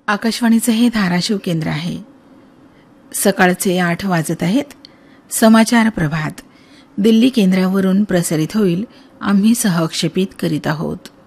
आकाशवाणीचे हे धाराशिव केंद्र आहे. सकाळचे 8 वाजत आहेत. समाचार प्रभात दिल्ली केंद्रावरून प्रसारित होईल. आम्ही सहक्षेपित करीत आहोत.